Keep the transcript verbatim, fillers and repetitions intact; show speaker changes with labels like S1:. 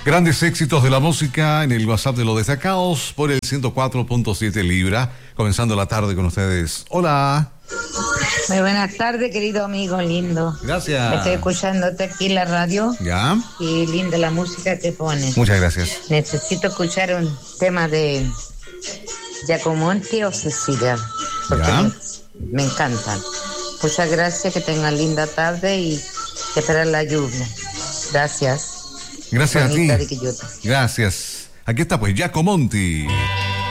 S1: Grandes éxitos de la música en el WhatsApp de los destacados por el ciento cuatro punto siete Libra. Comenzando la tarde con ustedes. Hola.
S2: Muy buenas tardes, querido amigo lindo.
S1: Gracias.
S2: Estoy escuchándote aquí en la radio.
S1: Ya.
S2: Y linda la música que pones.
S1: Muchas gracias.
S2: Necesito escuchar un tema de Giacomonti o Cecilia, porque
S1: ya.
S2: me, me encantan. Muchas gracias, que tengan linda tarde y esperar la lluvia. Gracias.
S1: Gracias
S2: Bonita
S1: a ti. Gracias. Aquí está pues Giacomonti.